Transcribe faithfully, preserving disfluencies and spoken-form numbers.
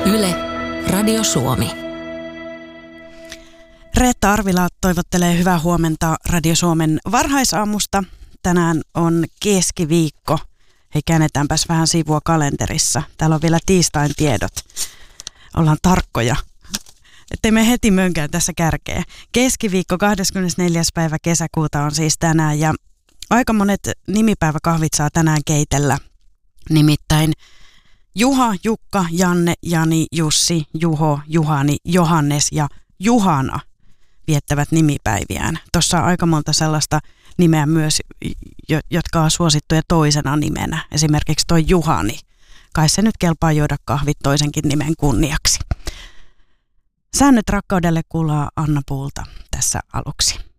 Yle, Radio Suomi. Reetta Arvila toivottelee hyvää huomenta Radio Suomen varhaisaamusta. Tänään on keskiviikko. Hei, käännetäänpäs vähän sivua kalenterissa. Täällä on vielä tiistain tiedot. Ollaan tarkkoja. Ettei me heti mönkään tässä kärkeä. Keskiviikko kahdeskymmenesneljäs päivä kesäkuuta on siis tänään ja aika monet nimipäiväkahvit saa tänään keitellä. Nimittäin Juha, Jukka, Janne, Jani, Jussi, Juho, Juhani, Johannes ja Juhana viettävät nimipäiviään. Tuossa on aika monta sellaista nimeä myös, jotka on suosittuja toisena nimenä. Esimerkiksi toi Juhani. Kai se nyt kelpaa juoda kahvit toisenkin nimen kunniaksi. Säännöt rakkaudelle kuuluu Anna Puulta tässä aluksi.